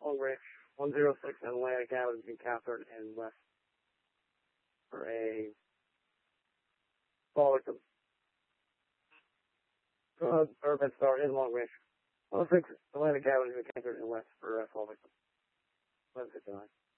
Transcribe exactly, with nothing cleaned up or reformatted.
Long Range one oh six Atlantic Avenue has been captured and left for a fall victim. Uh, Urban Star in Long Range. one oh six Atlantic Avenue has been captured and left for a fall victim. eleven fifty-nine.